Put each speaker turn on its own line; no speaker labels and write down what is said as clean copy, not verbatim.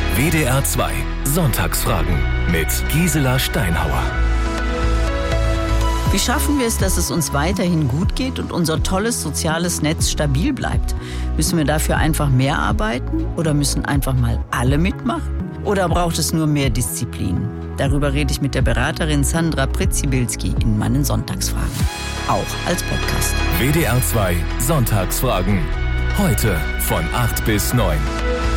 WDR 2 Sonntagsfragen mit Gisela Steinhauer.
Wie schaffen wir es, dass es uns weiterhin gut geht und unser tolles soziales Netz stabil bleibt? Müssen wir dafür einfach mehr arbeiten oder müssen einfach mal alle mitmachen? Oder braucht es nur mehr Disziplin? Darüber rede ich mit der Beraterin Sandra Pretzibilski in meinen Sonntagsfragen. Auch als Podcast.
WDR 2 Sonntagsfragen. Heute von 8 bis 9.